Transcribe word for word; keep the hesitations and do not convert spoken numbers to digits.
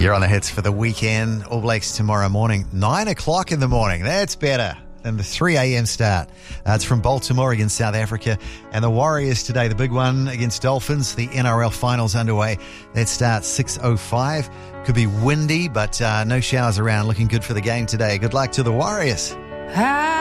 You're on the hits for the weekend. All Blacks tomorrow morning, nine o'clock in the morning. That's better than the three a.m. start. Uh, it's from Baltimore against South Africa. And the Warriors today, the big one against Dolphins. The N R L finals underway. That starts six oh five. Could be windy, but uh, no showers around. Looking good for the game today. Good luck to the Warriors.